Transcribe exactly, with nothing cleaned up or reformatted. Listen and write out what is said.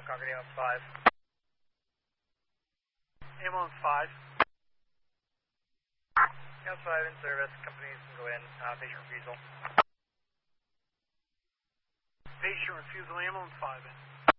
Concord ambulance five. Ambulance five. Ambulance five in service, companies can go in, uh, patient refusal. Patient refusal, ambulance five in.